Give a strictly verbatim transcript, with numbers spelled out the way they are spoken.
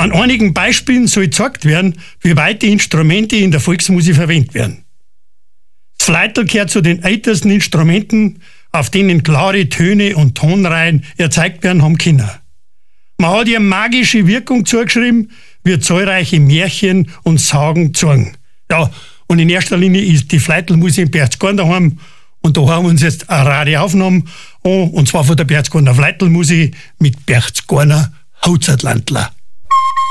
An einigen Beispielen soll gezeigt werden, wie weit die Instrumente in der Volksmusik verwendet werden. Das Fleitl gehört zu den ältesten Instrumenten, auf denen klare Töne und Tonreihen erzeugt werden haben können. Man hat ihr magische Wirkung zugeschrieben, wie zahlreiche Märchen und Sagen gezogen. Ja, und in erster Linie ist die Fleitelmusik in Berchtesgaden daheim. Und da haben wir uns jetzt eine Radioaufnahme an, und zwar von der Berchtesgadener Fleitelmusik mit Berchtesgadener Hautsatlantler.